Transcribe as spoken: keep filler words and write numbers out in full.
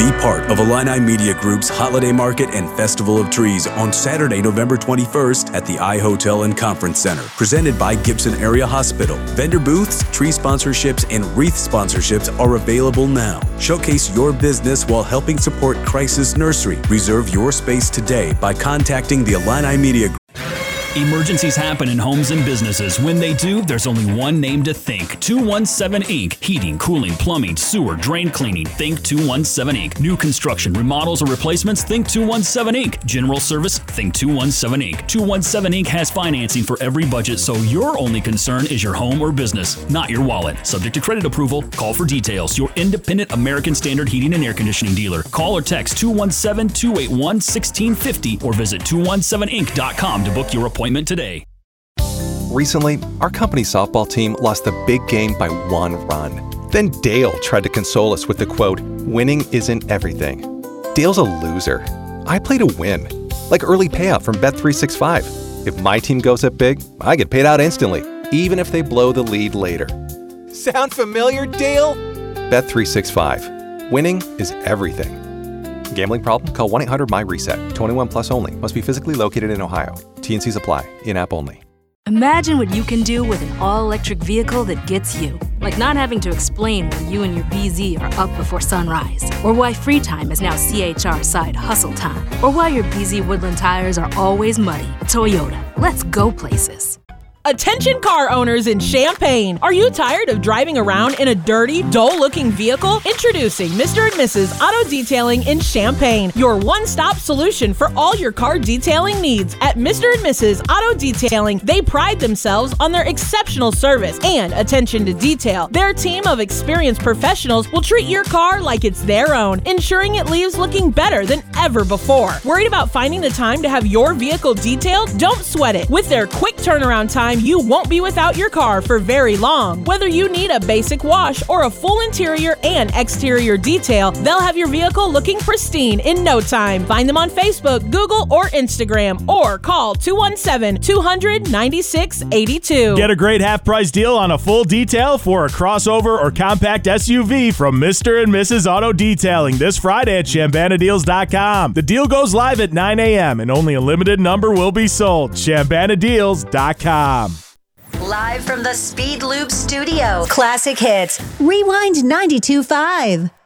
Be part of Illini Media Group's Holiday Market and Festival of Trees on Saturday, November twenty-first at the iHotel and Conference Center, presented by Gibson Area Hospital. Vendor booths, tree sponsorships, and wreath sponsorships are available now. Showcase your business while helping support Crisis Nursery. Reserve your space today by contacting the Illini Media Group. Emergencies happen in homes and businesses. When they do, there's only one name to think. two one seven Incorporated. Heating, cooling, plumbing, sewer, drain cleaning. Think two one seven Incorporated. New construction, remodels, or replacements? Think two one seven Incorporated. General service? Think two one seven Incorporated. two one seven Incorporated has financing for every budget, so your only concern is your home or business, not your wallet. Subject to credit approval. Call for details. Your independent American Standard Heating and Air Conditioning dealer. Call or text two one seven, two eight one, one six five zero or visit two one seven inc dot com to book your appointment today. Recently, our company softball team lost the big game by one run. Then Dale tried to console us with the quote, "Winning isn't everything." Dale's a loser. I play to win. Like early payout from Bet three sixty-five. If my team goes up big, I get paid out instantly, even if they blow the lead later. Sound familiar, Dale? Bet three sixty-five. Winning is everything. Gambling problem? Call one eight hundred M Y reset. twenty-one plus only. Must be physically located in Ohio. T N Cs apply. In-app only. Imagine what you can do with an all-electric vehicle that gets you. Like not having to explain why you and your B Z are up before sunrise. Or why free time is now C H R side hustle time. Or why your B Z Woodland tires are always muddy. Toyota. Let's go places. Attention car owners in Champaign. Are you tired of driving around in a dirty, dull-looking vehicle? Introducing Mister and Missus Auto Detailing in Champaign, your one-stop solution for all your car detailing needs. At Mister and Missus Auto Detailing, they pride themselves on their exceptional service and attention to detail. Their team of experienced professionals will treat your car like it's their own, ensuring it leaves looking better than ever before. Worried about finding the time to have your vehicle detailed? Don't sweat it. With their quick turnaround time, you won't be without your car for very long. Whether you need a basic wash or a full interior and exterior detail, they'll have your vehicle looking pristine in no time. Find them on Facebook, Google, or Instagram, or call two one seven, two hundred, ninety-six eighty-two. Get a great half-price deal on a full detail for a crossover or compact S U V from Mister and Missus Auto Detailing this Friday at Chambana Deals dot com. The deal goes live at nine a.m. and only a limited number will be sold. Chambana Deals dot com. Live from the Speed Loop Studio. Classic hits. Rewind ninety-two point five.